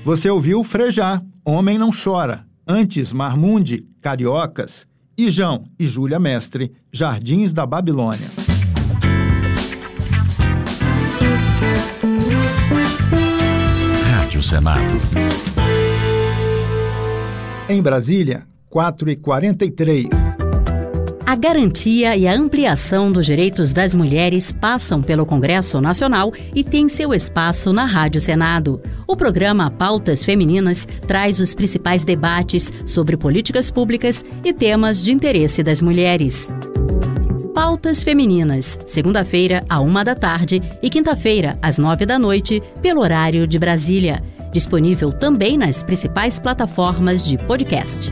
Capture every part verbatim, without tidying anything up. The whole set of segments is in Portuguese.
Você ouviu Frejá, Homem Não Chora, antes Marmundi, Cariocas, e João e Júlia Mestre, Jardins da Babilônia. Rádio Senado. Em Brasília, quatro e quarenta e três. A garantia e a ampliação dos direitos das mulheres passam pelo Congresso Nacional e tem seu espaço na Rádio Senado. O programa Pautas Femininas traz os principais debates sobre políticas públicas e temas de interesse das mulheres. Pautas Femininas, segunda-feira, à uma da tarde e quinta-feira, às nove da noite, pelo horário de Brasília. Disponível também nas principais plataformas de podcast.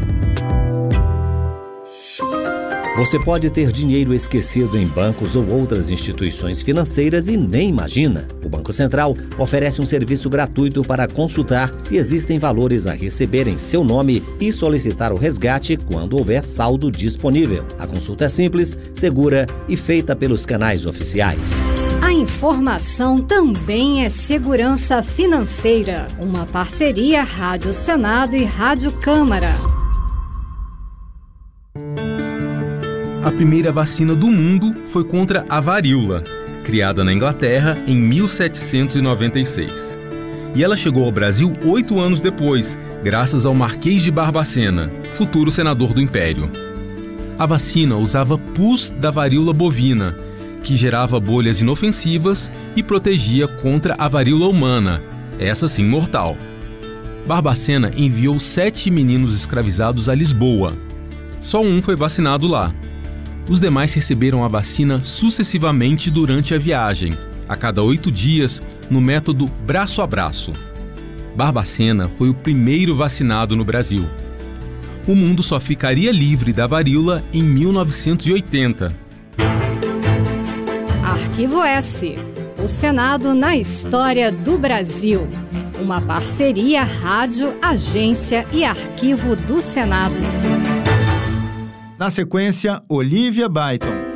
Você pode ter dinheiro esquecido em bancos ou outras instituições financeiras e nem imagina. O Banco Central oferece um serviço gratuito para consultar se existem valores a receber em seu nome e solicitar o resgate quando houver saldo disponível. A consulta é simples, segura e feita pelos canais oficiais. A informação também é segurança financeira. Uma parceria Rádio Senado e Rádio Câmara. A primeira vacina do mundo foi contra a varíola, criada na Inglaterra em mil setecentos e noventa e seis. E ela chegou ao Brasil oito anos depois, graças ao Marquês de Barbacena, futuro senador do Império. A vacina usava pus da varíola bovina, que gerava bolhas inofensivas e protegia contra a varíola humana, essa sim mortal. Barbacena enviou sete meninos escravizados a Lisboa. Só um foi vacinado lá. Os demais receberam a vacina sucessivamente durante a viagem, a cada oito dias, no método braço a braço. Barbacena foi o primeiro vacinado no Brasil. O mundo só ficaria livre da varíola em mil novecentos e oitenta. Arquivo S. O Senado na história do Brasil. Uma parceria Rádio, Agência e Arquivo do Senado. Na sequência, Olivia Byton.